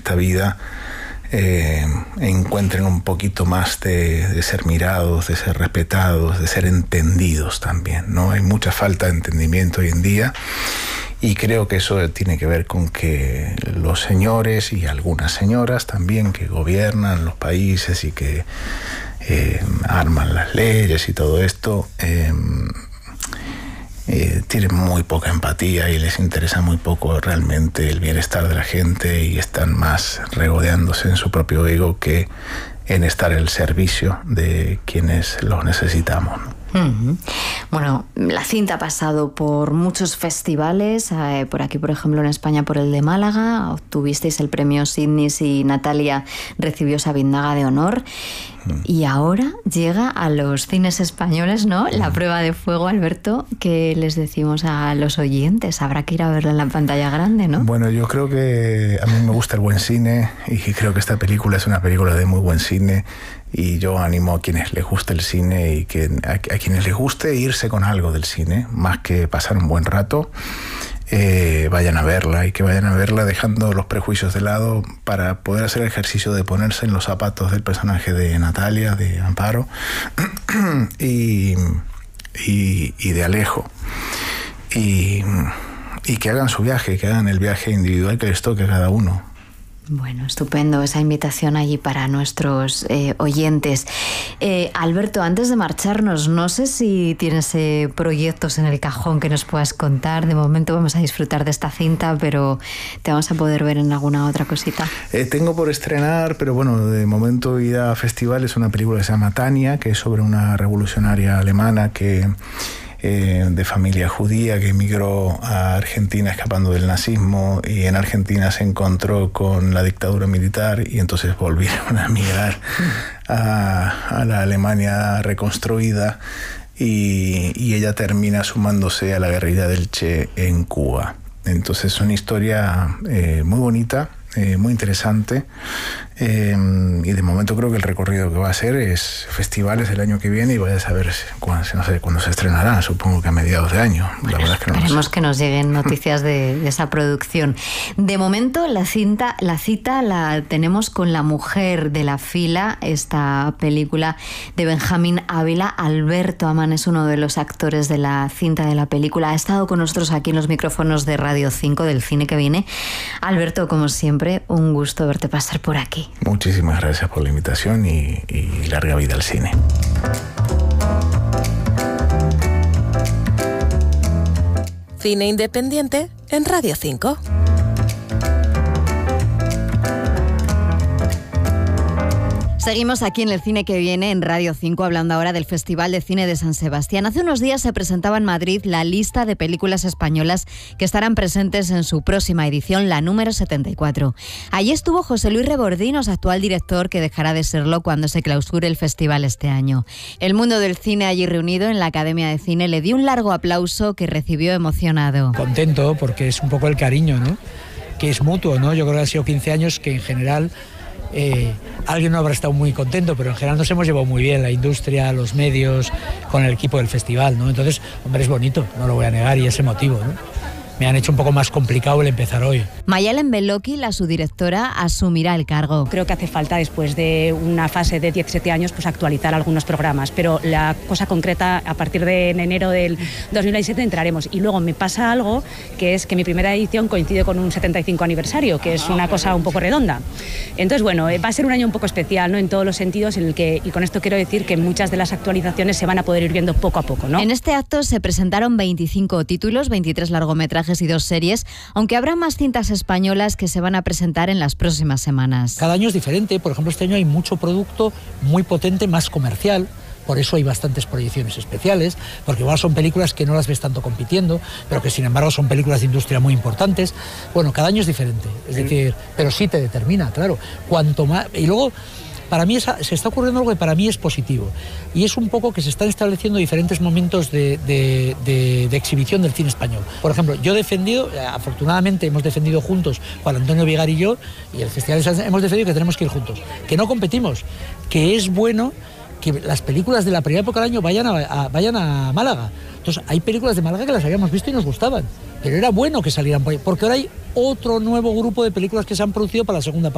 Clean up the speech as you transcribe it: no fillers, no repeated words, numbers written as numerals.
esta vida encuentren un poquito más de ser mirados, de ser respetados, de ser entendidos también, ¿no? Hay mucha falta de entendimiento hoy en día, y creo que eso tiene que ver con que los señores y algunas señoras también que gobiernan los países y que arman las leyes y todo esto, tienen muy poca empatía y les interesa muy poco realmente el bienestar de la gente, y están más regodeándose en su propio ego que en estar al servicio de quienes los necesitamos, ¿no? Bueno, la cinta ha pasado por muchos festivales, por aquí, por ejemplo, en España, por el de Málaga, obtuvisteis el premio Sydney y Natalia recibió esa Vindaga de honor. Y ahora llega a los cines españoles, ¿no? La prueba de fuego, Alberto, que les decimos a los oyentes, habrá que ir a verla en la pantalla grande, ¿no? Bueno, yo creo que a mí me gusta el buen cine, y creo que esta película es una película de muy buen cine, y yo animo a quienes les guste el cine y a quienes les guste irse con algo del cine, más que pasar un buen rato. Vayan a verla, y que vayan a verla dejando los prejuicios de lado para poder hacer el ejercicio de ponerse en los zapatos del personaje de Natalia, de Amparo y de Alejo, y que hagan su viaje, que hagan el viaje individual que les toque a cada uno. Bueno, estupendo esa invitación allí para nuestros oyentes. Alberto, antes de marcharnos, no sé si tienes proyectos en el cajón que nos puedas contar. De momento vamos a disfrutar de esta cinta, pero te vamos a poder ver en alguna otra cosita. Tengo por estrenar, pero bueno, de momento ir a festivales, una película que se llama Tania, que es sobre una revolucionaria alemana de familia judía que emigró a Argentina escapando del nazismo, y en Argentina se encontró con la dictadura militar, y entonces volvieron a emigrar a la Alemania reconstruida, y ella termina sumándose a la guerrilla del Che en Cuba. Entonces es una historia muy bonita, muy interesante, y de momento creo que el recorrido que va a hacer es festivales el año que viene, y vaya a saber no sé cuándo se estrenará, supongo que a mediados de año. Bueno, la verdad es que esperemos que nos lleguen noticias de esa producción. De momento la cita la tenemos con La mujer de la fila, esta película de Benjamín Ávila. Alberto Amán es uno de los actores de la cinta, de la película. Ha estado con nosotros aquí en los micrófonos de Radio 5 del Cine que Viene. Alberto, como siempre, un gusto verte pasar por aquí. Muchísimas gracias por la invitación, y larga vida al cine. Cine independiente en Radio 5. Seguimos aquí en el Cine que Viene en Radio 5, hablando ahora del Festival de Cine de San Sebastián. Hace unos días se presentaba en Madrid la lista de películas españolas que estarán presentes en su próxima edición, la número 74. Allí estuvo José Luis Rebordinos, actual director, que dejará de serlo cuando se clausure el festival este año. El mundo del cine allí reunido en la Academia de Cine le dio un largo aplauso que recibió emocionado. Contento porque es un poco el cariño, ¿no? Que es mutuo, ¿no? Yo creo que han sido 15 años que en general alguien no habrá estado muy contento, pero en general nos hemos llevado muy bien, la industria, los medios, con el equipo del festival, ¿no? Entonces, hombre, es bonito, no lo voy a negar, y es emotivo, ¿no? Me han hecho un poco más complicado el empezar hoy. Mayalen Beloki, la subdirectora, asumirá el cargo. Creo que hace falta, después de una fase de 17 años, pues actualizar algunos programas, pero la cosa concreta, a partir de enero del 2017 entraremos. Y luego me pasa algo, que es que mi primera edición coincide con un 75 aniversario, que es una cosa un poco redonda. Entonces, bueno, va a ser un año un poco especial, ¿no? En todos los sentidos, en el que, y con esto quiero decir que muchas de las actualizaciones se van a poder ir viendo poco a poco, ¿no? En este acto se presentaron 25 títulos, 23 largometrajes y 2 series, aunque habrá más cintas españolas que se van a presentar en las próximas semanas. Cada año es diferente. Por ejemplo, este año hay mucho producto muy potente, más comercial. Por eso hay bastantes proyecciones especiales, porque igual son películas que no las ves tanto compitiendo, pero que sin embargo son películas de industria muy importantes. Bueno, cada año es diferente, es decir, pero sí te determina, claro. Cuanto más... Y luego, para mí se está ocurriendo algo que para mí es positivo, y es un poco que se están estableciendo diferentes momentos de exhibición del cine español. Por ejemplo, yo he defendido, afortunadamente hemos defendido juntos, Juan Antonio Vigar y yo, y el Festival hemos defendido que tenemos que ir juntos, que no competimos, que es bueno que las películas de la primera época del año vayan a Málaga. Entonces, hay películas de Málaga que las habíamos visto y nos gustaban, pero era bueno que salieran por ahí, porque ahora hay otro nuevo grupo de películas que se han producido para la segunda parte.